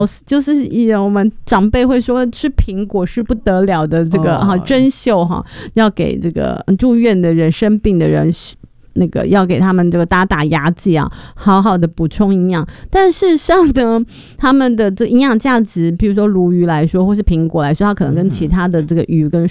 就是我们长辈会说吃苹果是不得了的这个针灸要给这个住院的人生病的人那个要给他们这个打牙祭啊，好好的补充营养。但事实上呢，他们的这营养价值，比如说鲈鱼来说，或是苹果来说，它可能跟其他的这个鱼跟